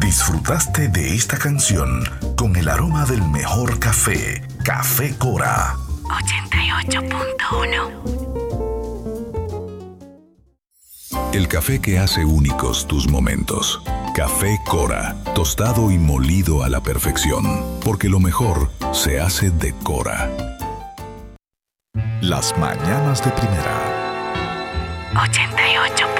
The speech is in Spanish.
Disfrutaste de esta canción con el aroma del mejor café, Café Cora. 88.1. El café que hace únicos tus momentos. Café Cora, tostado y molido a la perfección, porque lo mejor se hace de Cora. Las mañanas de primera. 88.